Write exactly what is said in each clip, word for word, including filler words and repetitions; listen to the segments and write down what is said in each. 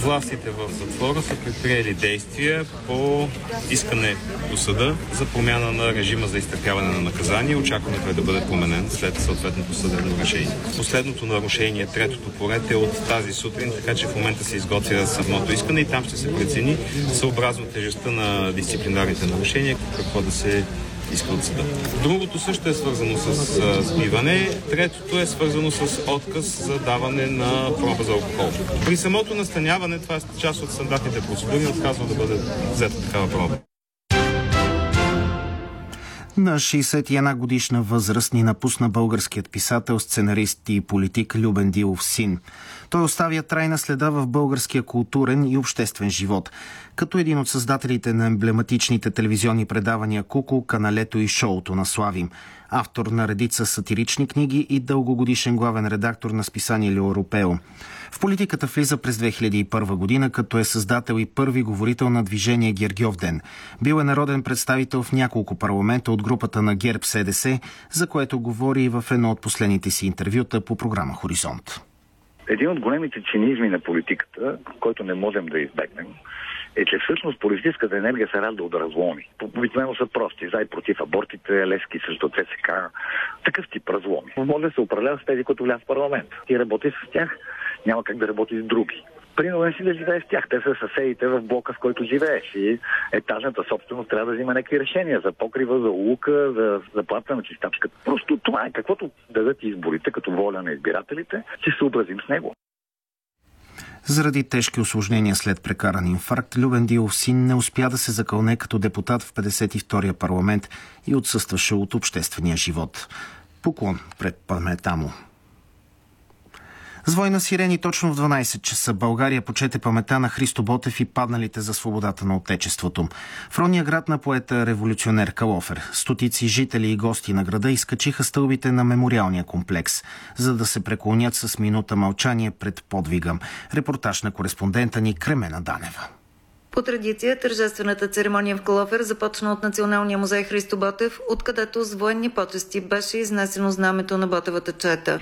Властите в затвора са предприели действия по искане до съда за промяна на режима за изтърпяване на наказание. Очакваме той да бъде променен след съответното съдебно решение. Последното нарушение, третото поред, е от тази сутрин, така че в момента се изготвя самото искане и там ще се прецени съобразно тежестта на дисциплинарните нарушения какво да се иска от съда. Другото също е свързано с а, сбиване. Третото е свързано с отказ за даване на проба за алкохол. При самото настаняване, това е част от стандартните процедури, отказва да бъде взета такава проба. На шейсет и една годишна възраст ни напусна българският писател, сценарист и политик Любен Дилов син. Той оставя трайна следа в българския културен и обществен живот, като един от създателите на емблематичните телевизионни предавания Куко, Каналето и Шоуто на Слави. Автор на редица сатирични книги и дългогодишен главен редактор на списание Л'Europeo. В политиката влиза през две хиляди и първа година, като е създател и първи говорител на движение Гергьовден. Бил е народен представител в няколко парламента от групата на ГЕРБ-СДС, за което говори и в едно от последните си интервюта по програма Хоризонт. Един от големите цинизми на политиката, който не можем да избегнем, е, че всъщност политическата енергия се ражда от разломи. Обикновено са прости. За и против абортите, Левски срещу ЦСК. Такъв тип разломи. Може да се управлява с тези, които влязат в парламент. Ти работи с тях, няма как да работи с други. Принуден си да живееш с тях. Те са съседите в блока, в който живееш. И етажната собственост трябва да взима някакви решения за покрива, за лука, за заплата на чистачката. Просто това е. Каквото дадат изборите като воля на избирателите, ще се образим с него. Заради тежки усложнения след прекаран инфаркт, Любен Дилов син не успя да се закълне като депутат в петдесет и втория парламент и отсъстваше от обществения живот. Поклон пред паметта му. С вой на сирени точно в дванайсет часа България почете паметта на Христо Ботев и падналите за свободата на Отечеството. В родния град на поета революционер Калофер стотици жители и гости на града изкачиха стълбите на мемориалния комплекс, за да се преклонят с минута мълчание пред подвига. Репортаж на кореспондента ни Кремена Данева. По традиция, тържествената церемония в Калофер започна от Националния музей Христо Ботев, откъдето с военни почести беше изнесено знамето на Ботевата чета.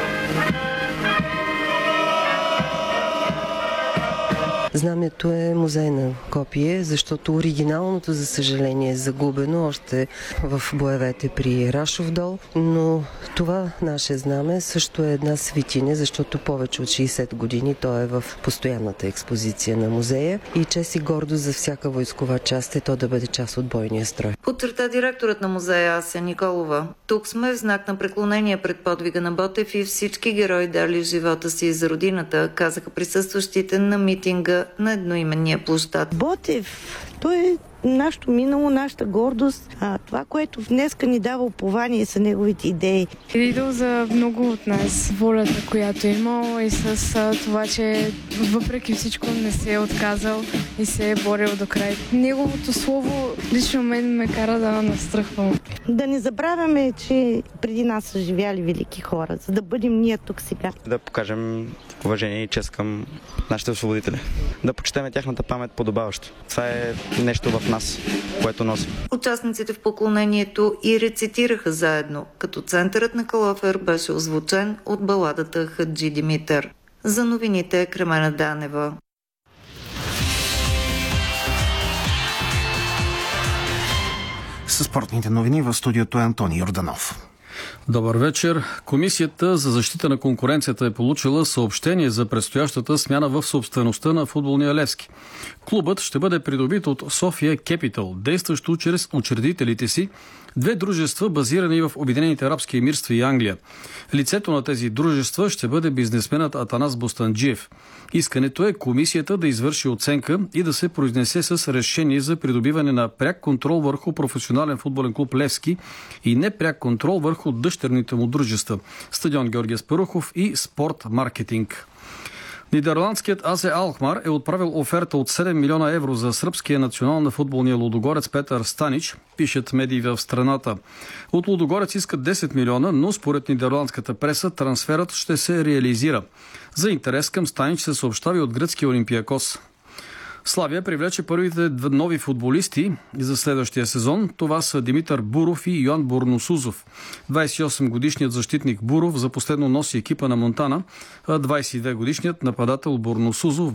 Знамето е музейна копие, защото оригиналното, за съжаление, е загубено още в боевете при Рашов дол, но това наше знаме също е една светиня, защото повече от шейсет години то е в постоянната експозиция на музея и чест и гордост за всяка войскова част е то да бъде част от бойния строй. Подчерта директорът на музея Ася Николова. Тук сме в знак на преклонение пред подвига на Ботев и всички герои дали живота си за родината, казаха присъстващите на митинга на едноименния площад. Ботев, той е нашето минало, нашата гордост, а това, което днеска ни дава упование са неговите идеи. Е идол за много от нас. Волята, която е имал и с а, това, че въпреки всичко не се е отказал и се е борил до край. Неговото слово лично мен ме кара да настръхвам. Да не забравяме, че преди нас са живяли велики хора, за да бъдем ние тук сега. Да покажем уважение и чест към нашите освободители. Да почетем тяхната памет подобаващо. Това е нещо в нас, което носим. Участниците в поклонението и рецитираха заедно, като центърът на Калофер беше озвучен от баладата Хаджи Димитър. За новините Кремена Данева. Със спортните новини в студиото е Антони Йорданов. Добър вечер. Комисията за защита на конкуренцията е получила съобщение за предстоящата смяна в собствеността на футболния Левски. Клубът ще бъде придобит от София Кепитъл, действащо чрез учредителите си, две дружества, базирани в Обединените арабски емирства и Англия. Лицето на тези дружества ще бъде бизнесменът Атанас Бостанджиев. Искането е комисията да извърши оценка и да се произнесе с решение за придобиване на пряк контрол върху професионален футболен клуб Левски и непряк контрол върху дъщерните му дружества Стадион Георги Аспарухов и Спорт Маркетинг. Нидерландският АС Алкмар е отправил оферта от седем милиона евро за сръбския национал на футболния лудогорец Петър Станич, пишат медии в страната. От Лудогорец искат десет милиона, но според нидерландската преса трансферът ще се реализира. За интерес към Станич се съобщава и от гръцкия Олимпиакос. Славия привлече първите нови футболисти за следващия сезон. Това са Димитър Буров и Йоан Борносузов. двадесет и осем годишният защитник Буров за последно носи екипа на Монтана, а двадесет и две годишният нападател Борносузов